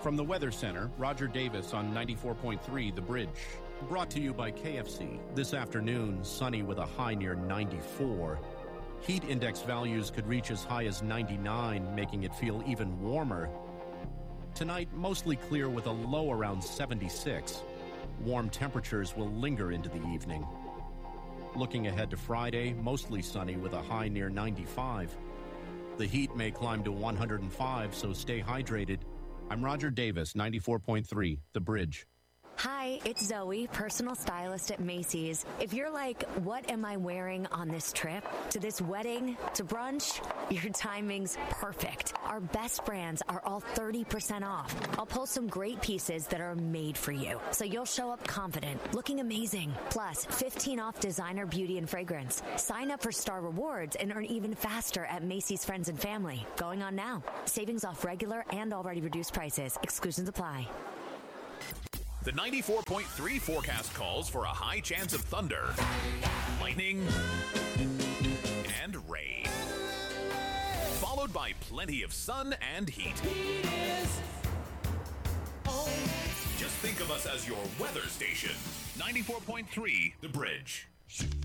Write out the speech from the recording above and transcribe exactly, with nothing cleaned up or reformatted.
From the Weather Center, Roger Davis on ninety-four point three The Bridge. Brought to you by K F C. This afternoon, sunny with a high near ninety-four. Heat index values could reach as high as ninety-nine, making it feel even warmer. Tonight, mostly clear with a low around seventy-six. Warm temperatures will linger into the evening. Looking ahead to Friday, mostly sunny with a high near ninety-five. The heat may climb to one hundred five, so stay hydrated. I'm Roger Davis, ninety-four point three The Bridge. Hi, it's Zoe, personal stylist at Macy's. If you're like, what am I wearing on this trip? To this wedding? To brunch? Your timing's perfect. Our best brands are all thirty percent off. I'll pull some great pieces that are made for you, so you'll show up confident, looking amazing. Plus, fifteen off designer beauty and fragrance. Sign up for Star Rewards and earn even faster at Macy's Friends and Family. Going on now. Savings off regular and already reduced prices. Exclusions apply. The ninety-four point three forecast calls for a high chance of thunder, lightning, and rain, followed by plenty of sun and heat. Just think of us as your weather station. ninety-four point three The Bridge.